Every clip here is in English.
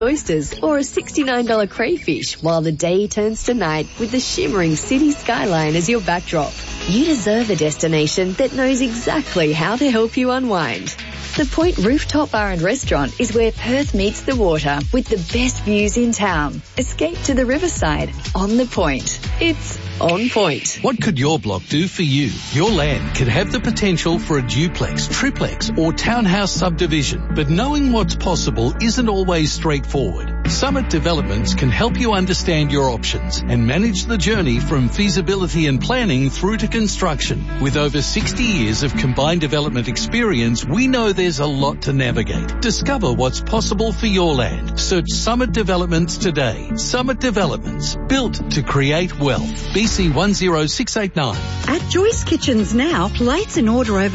oysters or a $69 crayfish while the day turns to night with the shimmering city skyline as your backdrop. You deserve a destination that knows exactly how to help you unwind. The Point Rooftop Bar and Restaurant is where Perth meets the water with the best views in town. Escape to the riverside on the Point. It's on point. What could your block do for you? Your land could have the potential for a duplex, triplex or townhouse subdivision, but knowing what's possible isn't always straightforward. Summit Developments can help you understand your options and manage the journey from feasibility and planning through to construction. With over 60 years of combined development experience, we know there's a lot to navigate. Discover what's possible for your land. Search Summit Developments today. Summit Developments, built to create wealth. BC 10689. At Joyce Kitchens now, place an order over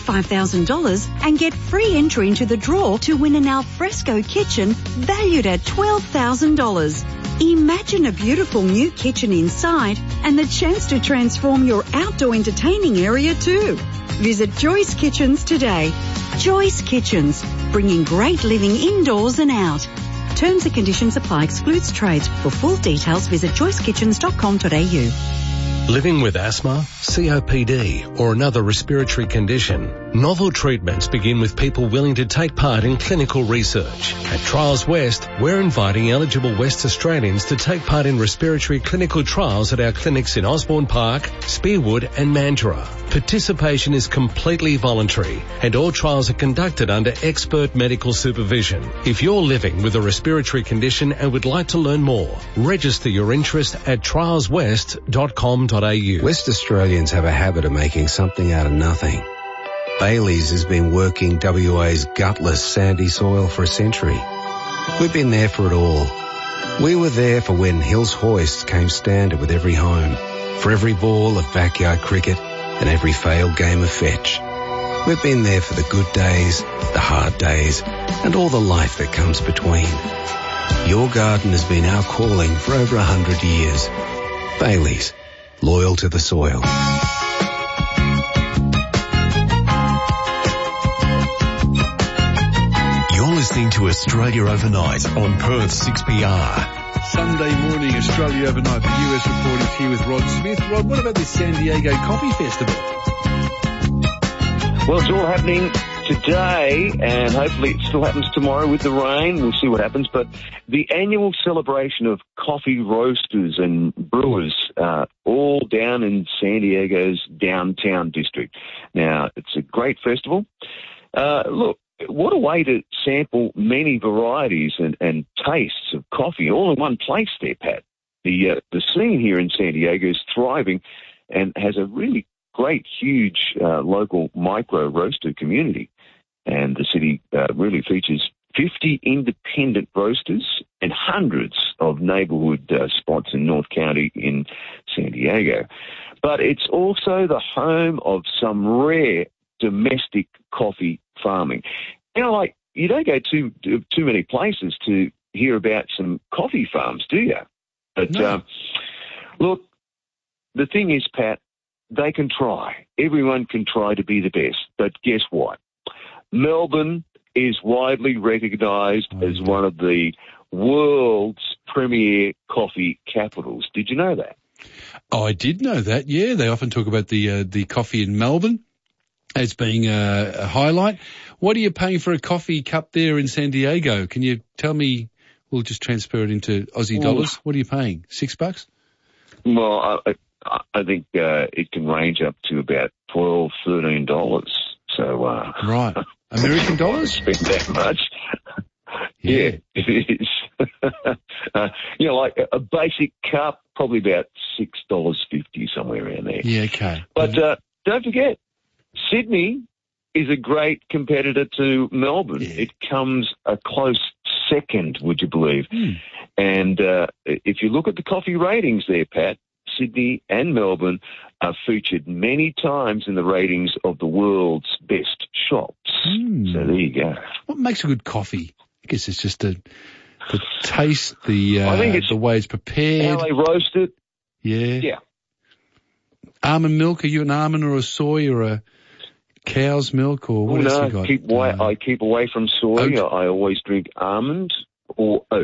$35,000 and get free entry into the draw to win an alfresco kitchen valued at $12,000. Imagine a beautiful new kitchen inside and the chance to transform your outdoor entertaining area too. Visit Joyce Kitchens today. Joyce Kitchens, bringing great living indoors and out. Terms and conditions apply. Excludes trades. For full details, visit joycekitchens.com.au. Living with asthma, COPD or another respiratory condition, novel treatments begin with people willing to take part in clinical research. At Trials West, we're inviting eligible West Australians to take part in respiratory clinical trials at our clinics in Osborne Park, Spearwood and Mandurah. Participation is completely voluntary and all trials are conducted under expert medical supervision. If you're living with a respiratory condition and would like to learn more, register your interest at trialswest.com.au. West Australians have a habit of making something out of nothing. Bailey's has been working WA's gutless sandy soil for a century. We've been there for it all. We were there for when Hills Hoists came standard with every home, for every ball of backyard cricket and every failed game of fetch. We've been there for the good days, the hard days, and all the life that comes between. Your garden has been our calling for over 100 years. Bailey's, loyal to the soil. You're listening to Australia Overnight on Perth 6PR. Sunday morning, Australia Overnight. The US reporting here with Rod Smith. Rod, what about this San Diego Coffee Festival? Well, it's all happening today, and hopefully it still happens tomorrow with the rain. We'll see what happens. But the annual celebration of coffee roasters and brewers, all down in San Diego's downtown district. Now, it's a great festival. Look, what a way to sample many varieties and tastes of coffee all in one place there, Pat. The scene here in San Diego is thriving and has a really great, huge local micro roaster community. And the city really features 50 independent roasters and hundreds of neighborhood spots in North County in San Diego. But it's also the home of some rare domestic coffee farming. You know, like, you don't go too many places to hear about some coffee farms, do you? But, no. Look, the thing is, Pat, they can try. Everyone can try to be the best. But guess what? Melbourne is widely recognised as one of the world's premier coffee capitals. Did you know that? Oh, I did know that, yeah. They often talk about the coffee in Melbourne as being a highlight. What are you paying for a coffee cup there in San Diego? Can you tell me? We'll just transfer it into Aussie dollars. What are you paying? $6? Well, I think it can range up to about $12, $13. So right, American dollars? Spend that much? Yeah, it is. You know, like a basic cup, probably about $6.50, somewhere around there. Yeah, okay. But don't forget, Sydney is a great competitor to Melbourne. Yeah. It comes a close second, would you believe? And if you look at the coffee ratings there, Pat, Sydney and Melbourne are featured many times in the ratings of the world's best shops. So there you go. What makes a good coffee? I guess it's just the taste, I think it's the way it's prepared. How they roast it. Yeah. Yeah. Almond milk, are you an almond or a soy or a cow's milk or what else you got? I keep away from soy. Okay. I always drink almond or oat.